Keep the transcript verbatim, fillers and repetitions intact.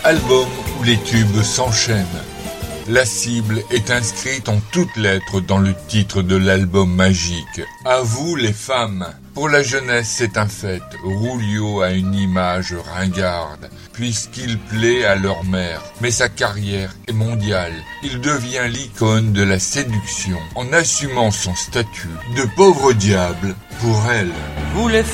album où les tubes s'enchaînent. La cible est inscrite en toutes lettres dans le titre de l'album magique. À vous les femmes. Pour la jeunesse, c'est un fait. Rulio a une image ringarde, puisqu'il plaît à leur mère. Mais sa carrière est mondiale. Il devient l'icône de la séduction, en assumant son statut de pauvre diable pour elle. Vous les